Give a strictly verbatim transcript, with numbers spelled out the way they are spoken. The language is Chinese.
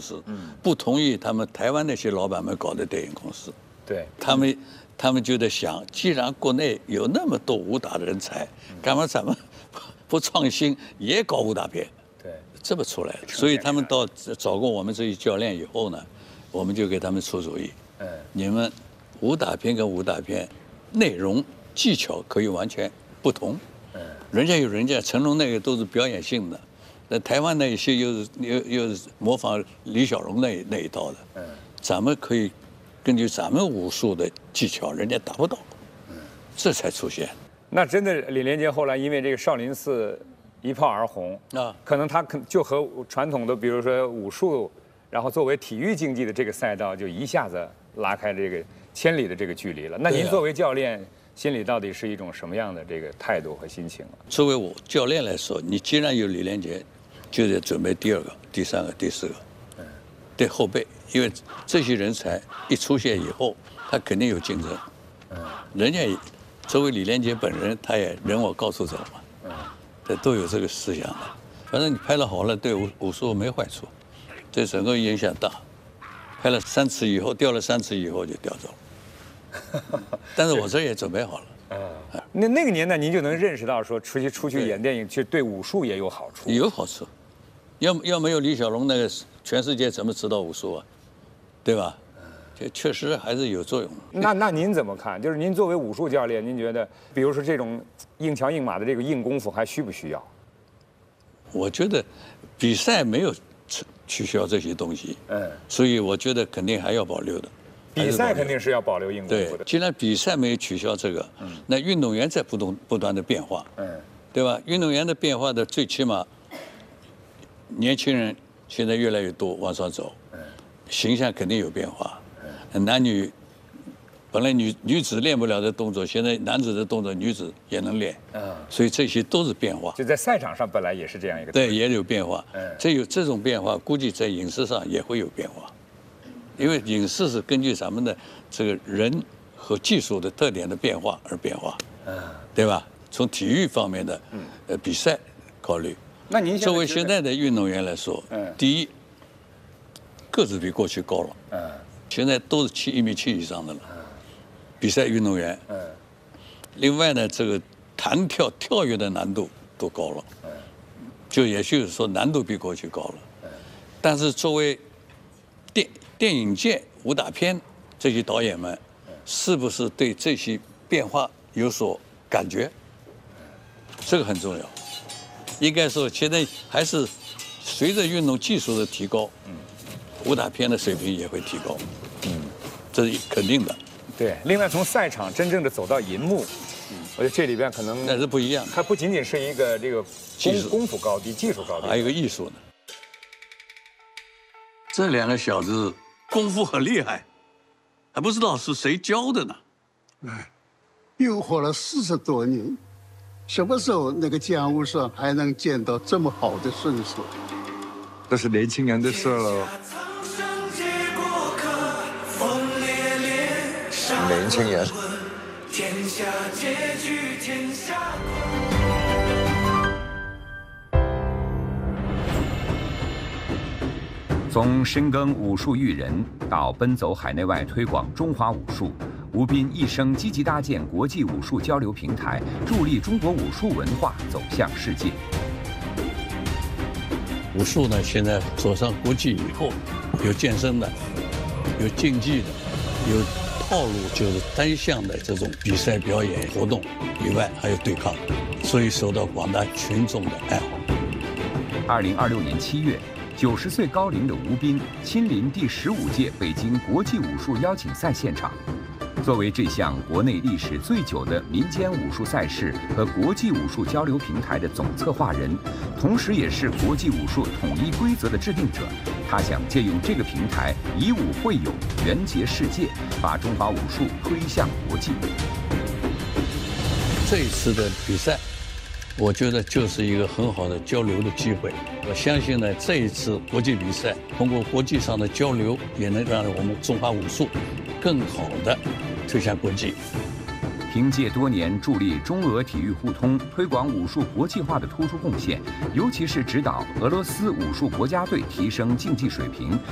司，不同意他们台湾那些老板们搞的电影公司。 对， 他们他们就在想，既然国内有那么多武打的人才，干嘛咱们不创新也搞武打片？ 对， 这么出来的。所以他们到找过我们这些教练以后呢，我们就给他们出主意。嗯，你们武打片跟武打片内容技巧可以完全不同。嗯，人家有人家成龙那个都是表演性的，那台湾那一些又是又又是模仿李小龙那那一套的。嗯，咱们可以根据咱们武术的技巧，人家达不到。嗯，这才出现。 那真的李连杰后来因为这个少林寺一炮而红啊，可能他可就和传统的比如说武术，然后作为体育竞技的这个赛道，就一下子拉开这个千里的这个距离了。那您作为教练，心里到底是一种什么样的这个态度和心情啊？ 作为我教练来说，你既然有李连杰，就得准备第二个、第三个、第四个，嗯，对后辈，因为这些人才一出现以后，他肯定有竞争。嗯，人家也作为李连杰本人，他也人我高处走嘛。嗯，这都有这个思想的。反正你拍了好了，对武武术没坏处，对整个影响大。拍了三次以后，调了三次以后就调走了。但是我这也准备好了。 嗯，那那个年代您就能认识到说，出去出去演电影，其实对武术也有好处。 有好处，要要没有李小龙那个，全世界怎么知道武术啊？对吧？这确实还是有作用。 那那您怎么看？就是您作为武术教练，您觉得，比如说这种硬桥硬马的这个硬功夫，还需不需要？ 我觉得比赛没有取消这些东西，嗯，所以我觉得肯定还要保留的。 比赛肯定是要保留硬功夫的。 对，既然比赛没有取消这个，嗯，那运动员在不断不断的变化，嗯，对吧？运动员的变化的最起码，年轻人现在越来越多往上走，嗯，形象肯定有变化，嗯，男女本来女女子练不了的动作，现在男子的动作女子也能练，嗯，所以这些都是变化。 就在赛场上本来也是这样一个。 对，也有变化，嗯，这有这种变化，估计在影视上也会有变化。因为影视是根据咱们的这个人和技术的特点的变化而变化，嗯，对吧？从体育方面的，嗯，呃，比赛考虑。 那您作为现在的运动员来说，嗯，第一，个子比过去高了，嗯，现在都是七一米七以上的了，嗯，比赛运动员，嗯，另外呢，这个弹跳跳跃的难度都高了，嗯，就也就是说难度比过去高了，嗯，但是作为电电影界武打片这些导演们，是不是对这些变化有所感觉？这个很重要。应该说，现在还是随着运动技术的提高，武打片的水平也会提高，嗯，这是肯定的。 对，另外从赛场真正的走到银幕，我觉得这里边可能那是不一样。 它不仅仅是一个这个功功夫高低、技术高低， 还有一个艺术呢。这两个小子功夫很厉害，还不知道是谁教的呢。 哎，又活了四十多年，什么时候那个江湖上还能见到这么好的身手？ 这是年轻人的事了。年轻人。天下结局天下从深耕武术育人到奔走海内外推广中华武术，吴斌一生积极搭建国际武术交流平台，助力中国武术文化走向世界。 武术呢，现在走上国际以后，有健身的，有竞技的，有套路就是单项的这种比赛表演活动以外，还有对抗，所以受到广大群众的爱好。 二零二六年七月。九十岁高龄的吴斌亲临第十五届北京国际武术邀请赛现场。作为这项国内历史最久的民间武术赛事和国际武术交流平台的总策划人，同时也是国际武术统一规则的制定者，他想借用这个平台，以武会友，团结世界，把中华武术推向国际。 这一次的比赛，我觉得就是一个很好的交流的机会。我相信呢，这一次国际比赛通过国际上的交流，也能让我们中华武术更好的推向国际。 凭借多年助力中俄体育互通、推广武术国际化的突出贡献，尤其是指导俄罗斯武术国家队提升竞技水平。